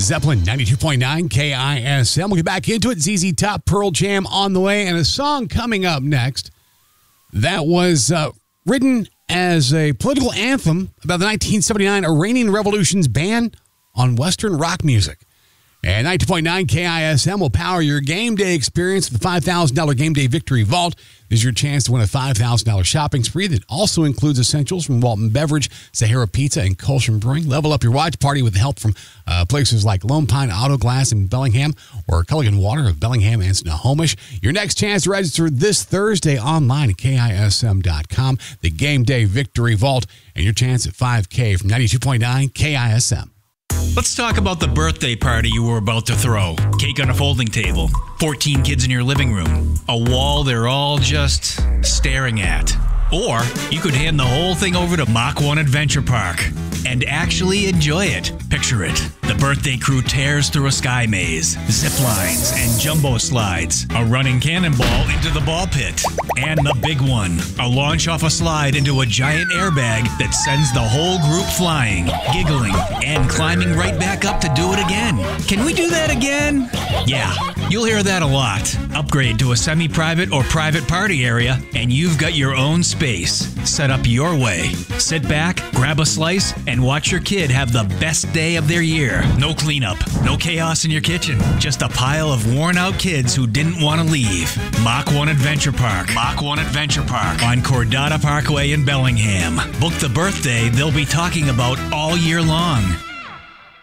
Zeppelin, 92.9 KISM. We'll get back into it. ZZ Top, Pearl Jam on the way, and a song coming up next that was written as a political anthem about the 1979 Iranian Revolution's ban on Western rock music. And 92.9 KISM will power your game day experience with the $5,000 Game Day Victory Vault. This is your chance to win a $5,000 shopping spree that also includes essentials from Walton Beverage, Sahara Pizza, and Colson Brewing. Level up your watch party with the help from places like Lone Pine Auto Glass in Bellingham or Culligan Water of Bellingham and Snohomish. Your next chance to register this Thursday online at KISM.com. The Game Day Victory Vault and your chance at $5K from 92.9 KISM. Let's talk about the birthday party you were about to throw. Cake on a folding table, 14 kids in your living room, a wall they're all just staring at. Or you could hand the whole thing over to Mach 1 Adventure Park and actually enjoy it. Picture it. The birthday crew tears through a sky maze, zip lines, and jumbo slides, a running cannonball into the ball pit, and the big one, a launch off a slide into a giant airbag that sends the whole group flying, giggling, and climbing right back up to do it again. Can we do that again? Yeah, you'll hear that a lot. Upgrade to a semi-private or private party area, and you've got your own space set up your way. Sit back, grab a slice, and watch your kid have the best day of their year. No cleanup, no chaos in your kitchen, just a pile of worn-out kids who didn't want to leave. Mach 1 Adventure Park. Mach 1 Adventure Park on Cordata Parkway in Bellingham. Book the birthday they'll be talking about all year long.